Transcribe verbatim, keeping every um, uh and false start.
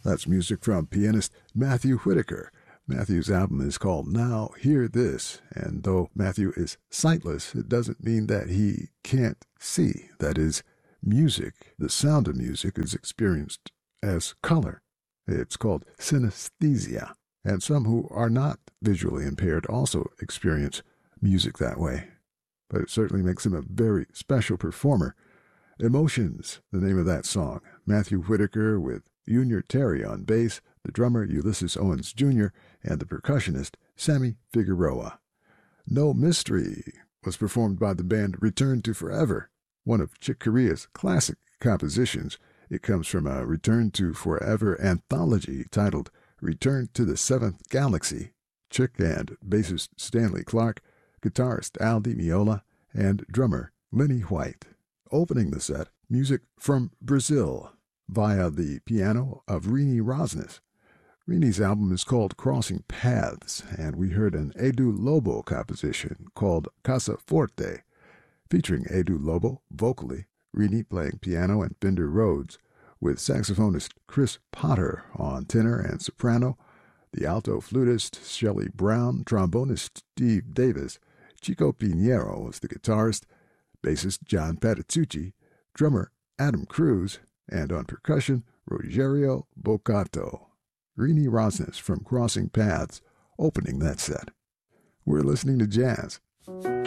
That's music from pianist Matthew Whitaker. Matthew's album is called Now Hear This, and though Matthew is sightless, it doesn't mean that he can't see. That is, music, the sound of music, is experienced as color. It's called synesthesia, and some who are not visually impaired also experience music that way. But it certainly makes him a very special performer. Emotions, the name of that song. Matthew Whitaker with Junior Terry on bass, the drummer Ulysses Owens Junior, and the percussionist Sammy Figueroa. No Mystery was performed by the band Return to Forever, one of Chick Corea's classic compositions. It comes from a Return to Forever anthology titled Return to the Seventh Galaxy. Chick and bassist Stanley Clark, guitarist Al Di Meola, and drummer Lenny White. Opening the set, music from Brazil via the piano of Rini Rosnes. Rini's album is called Crossing Paths, and we heard an Edu Lobo composition called Casa Forte, featuring Edu Lobo vocally, Rini playing piano and Fender Rhodes, with saxophonist Chris Potter on tenor and soprano, the alto flutist Shelley Brown, trombonist Steve Davis, Chico Pinheiro was the guitarist, bassist John Patitucci, drummer Adam Cruz, and on percussion, Rogerio Bocato. Rini Rosnes from Crossing Paths, opening that set. We're listening to jazz.